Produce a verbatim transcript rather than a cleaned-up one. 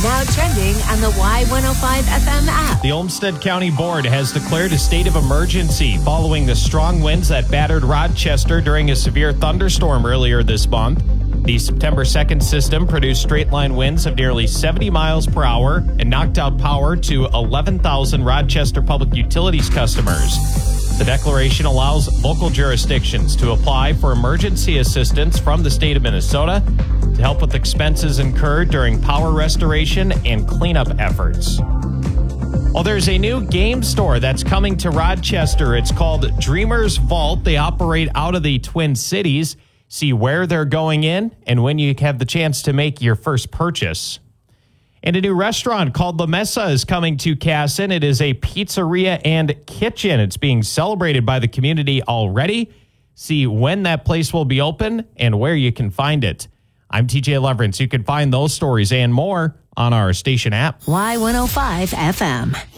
Now trending on the Y one oh five F M app. The Olmsted County Board has declared a state of emergency following the strong winds that battered Rochester during a severe thunderstorm earlier this month. The September second system produced straight-line winds of nearly seventy miles per hour and knocked out power to eleven thousand Rochester Public Utilities customers. The declaration allows local jurisdictions to apply for emergency assistance from the state of Minnesota to help with expenses incurred during power restoration and cleanup efforts. Well, there's a new game store that's coming to Rochester. It's called Dreamers Vault. They operate out of the Twin Cities. See where they're going in and when you have the chance to make your first purchase. And a new restaurant called La Mesa is coming to Kasson. It is a pizzeria and kitchen. It's being celebrated by the community already. See when that place will be open and where you can find it. I'm T J Leverance. You can find those stories and more on our station app. Y one oh five F M.